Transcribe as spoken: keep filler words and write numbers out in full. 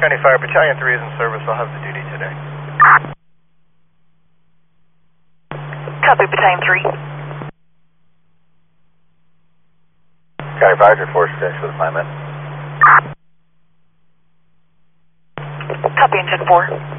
County Fire Battalion three is in service. I'll have the duty today. Copy, Battalion three. County Fire four six with my men. Copy, Engine four.